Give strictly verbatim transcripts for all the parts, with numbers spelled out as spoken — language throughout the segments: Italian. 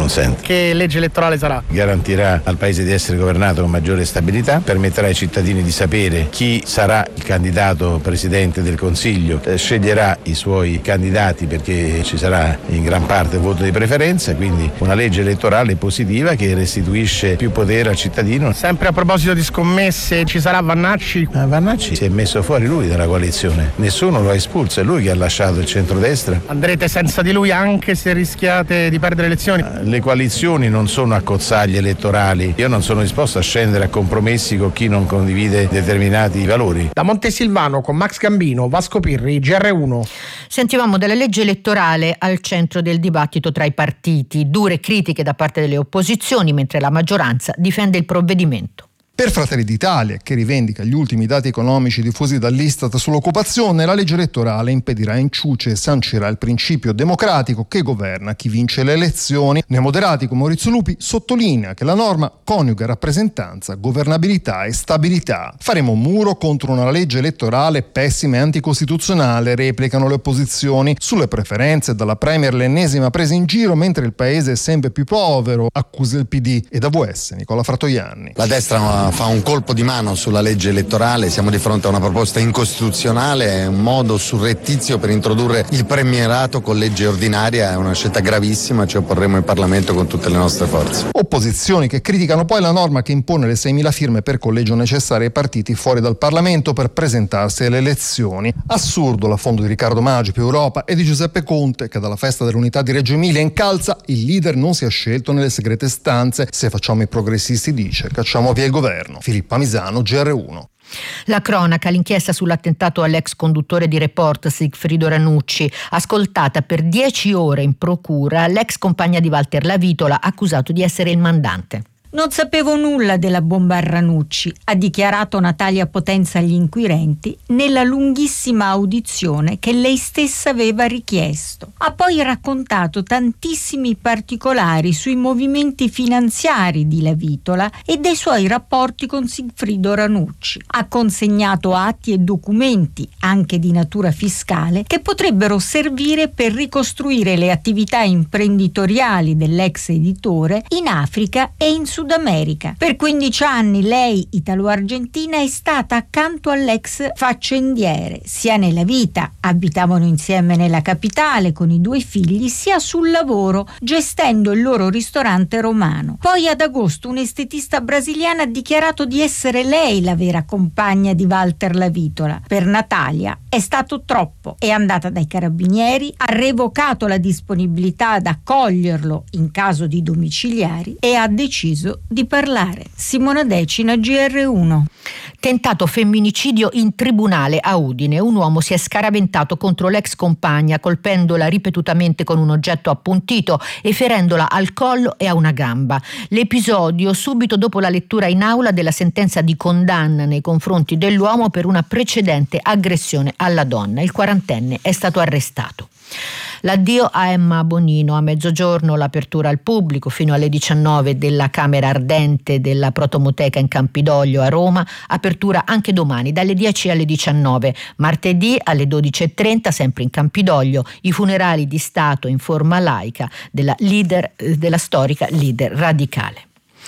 consente. Che legge elettorale sarà? Garantirà al Paese di essere governato con maggiore stabilità, permetterà ai cittadini di sapere chi sarà il candidato Presidente del Consiglio, eh, sceglierà i suoi candidati perché ci sarà in gran parte il voto di preferenza, quindi una legge elettorale positiva che restituisce più potere al cittadino. Sempre a proposito di scommesse, ci sarà Vannacci? Ma Vannacci si è messo fuori lui dalla coalizione, nessuno lo ha espulso, è lui che ha lasciato il centrodestra. Andrete senza di lui anche se rischiate di perdere le elezioni? Le coalizioni non sono accozzaglie elettorali, io non sono disposto a scendere a compromessi con chi non condivide determinati valori. Da Montesilvano con Max Gambino, Vasco Pirri, G R uno. Sentivamo della legge elettorale al centro del dibattito tra i partiti, dure critiche da parte delle opposizioni mentre la maggioranza difende il provvedimento. Per Fratelli d'Italia, che rivendica gli ultimi dati economici diffusi dall'Istat sull'occupazione, la legge elettorale impedirà inciuce e sancirà il principio democratico che governa chi vince le elezioni. Neomoderati come Maurizio Lupi sottolinea che la norma coniuga rappresentanza, governabilità e stabilità. Faremo un muro contro una legge elettorale pessima e anticostituzionale, replicano le opposizioni. Sulle preferenze dalla Premier l'ennesima presa in giro mentre il paese è sempre più povero, accusa il P D e da V S Nicola Fratoianni. La destra fa un colpo di mano sulla legge elettorale, siamo di fronte a una proposta incostituzionale, un modo surrettizio per introdurre il premierato con legge ordinaria, è una scelta gravissima, ci opporremo in Parlamento con tutte le nostre forze. Opposizioni che criticano poi la norma che impone le seimila firme per collegio necessarie ai partiti fuori dal Parlamento per presentarsi alle elezioni. Assurdo l'affondo di Riccardo Maggi più Europa e di Giuseppe Conte che dalla festa dell'unità di Reggio Emilia incalza il leader non sia scelto nelle segrete stanze, se facciamo i progressisti dice cacciamo via il governo. Filippa Misano, G R uno. La cronaca, l'inchiesta sull'attentato all'ex conduttore di Report Sigfrido Ranucci, ascoltata per dieci ore in procura l'ex compagna di Walter Lavitola accusato di essere il mandante. Non sapevo nulla della bomba a Ranucci, ha dichiarato Natalia Potenza agli inquirenti nella lunghissima audizione che lei stessa aveva richiesto. Ha poi raccontato tantissimi particolari sui movimenti finanziari di Lavitola e dei suoi rapporti con Sigfrido Ranucci. Ha consegnato atti e documenti, anche di natura fiscale, che potrebbero servire per ricostruire le attività imprenditoriali dell'ex editore in Africa e in Sud America. Per quindici anni lei, italo-argentina, è stata accanto all'ex faccendiere, sia nella vita, abitavano insieme nella capitale con i due figli, sia sul lavoro, gestendo il loro ristorante romano. Poi ad agosto un estetista brasiliana ha dichiarato di essere lei la vera compagna di Walter Lavitola. Per Natalia è stato troppo, è andata dai carabinieri, ha revocato la disponibilità ad accoglierlo in caso di domiciliari e ha deciso di parlare. Simona Decina, G R uno. Tentato femminicidio in tribunale a Udine. Un uomo si è scaraventato contro l'ex compagna colpendola ripetutamente con un oggetto appuntito e ferendola al collo e a una gamba. L'episodio subito dopo la lettura in aula della sentenza di condanna nei confronti dell'uomo per una precedente aggressione alla donna. Il quarantenne è stato arrestato. L'addio a Emma Bonino. A mezzogiorno l'apertura al pubblico fino alle diciannove della Camera Ardente della Protomoteca in Campidoglio a Roma, apertura anche domani dalle dieci alle diciannove, martedì alle dodici e trenta sempre in Campidoglio i funerali di Stato in forma laica della leader della storica leader radicale.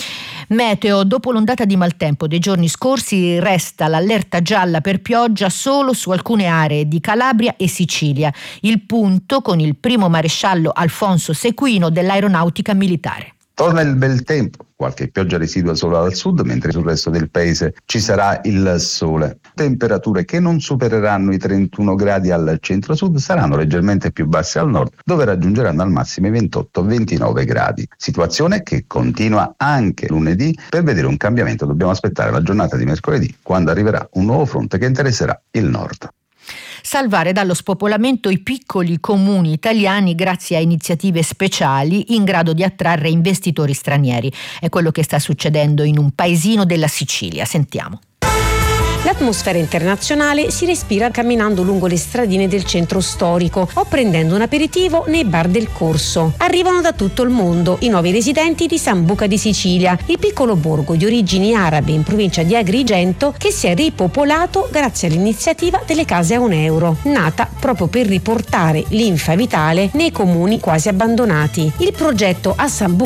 Meteo, dopo l'ondata di maltempo dei giorni scorsi resta l'allerta gialla per pioggia solo su alcune aree di Calabria e Sicilia, il punto con il primo maresciallo Alfonso Sequino dell'Aeronautica Militare. Torna il bel tempo, qualche pioggia residua solo al sud, mentre sul resto del paese ci sarà il sole. Temperature che non supereranno i trentuno gradi al centro-sud, saranno leggermente più basse al nord, dove raggiungeranno al massimo i ventotto ventinove gradi. Situazione che continua anche lunedì. Per vedere un cambiamento dobbiamo aspettare la giornata di mercoledì, quando arriverà un nuovo fronte che interesserà il nord. Salvare dallo spopolamento i piccoli comuni italiani grazie a iniziative speciali in grado di attrarre investitori stranieri. È quello che sta succedendo in un paesino della Sicilia. Sentiamo. L'atmosfera internazionale si respira camminando lungo le stradine del centro storico o prendendo un aperitivo nei bar del Corso. Arrivano da tutto il mondo i nuovi residenti di Sambuca di Sicilia, il piccolo borgo di origini arabe in provincia di Agrigento che si è ripopolato grazie all'iniziativa delle case a un euro, nata proprio per riportare linfa vitale nei comuni quasi abbandonati. Il progetto a Sambuca